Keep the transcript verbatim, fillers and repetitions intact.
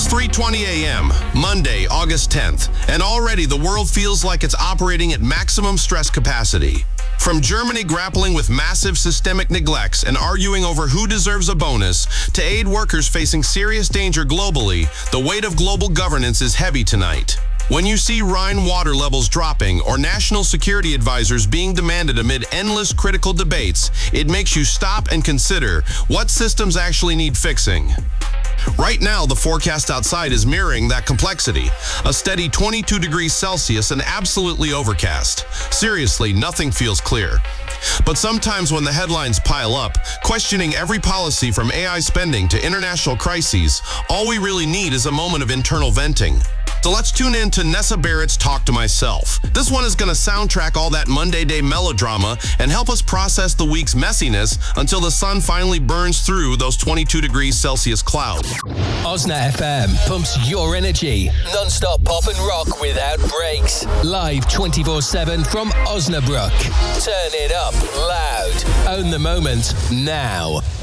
three twenty a.m., Monday, August tenth, and already the world feels like it's operating at maximum stress capacity. From Germany grappling with massive systemic neglects and arguing over who deserves a bonus, to aid workers facing serious danger globally, the weight of global governance is heavy tonight. When you see Rhine water levels dropping or national security advisors being demanded amid endless critical debates, it makes you stop and consider what systems actually need fixing. Right now, the forecast outside is mirroring that complexity. A steady twenty-two degrees Celsius and absolutely overcast. Seriously, nothing feels clear. But sometimes when the headlines pile up, questioning every policy from A I spending to international crises, all we really need is a moment of internal venting. So let's tune in to Nessa Barrett's Talk to Myself. This one is going to soundtrack all that Monday day melodrama and help us process the week's messiness until the sun finally burns through those twenty-two degrees Celsius clouds. Osna F M pumps your energy. Non-stop pop and rock without breaks. Live twenty-four seven from Osnabrück. Turn it up loud. Own the moment now.